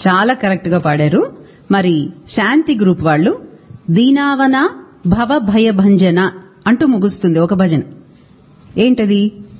చాలా కరెక్ట్ గా పాడారు. మరి శాంతి గ్రూప్ వాళ్ళు దీనావన భవ భయ భంజన అంటూ ముగుస్తుంది ఒక భజన. ఏంటది?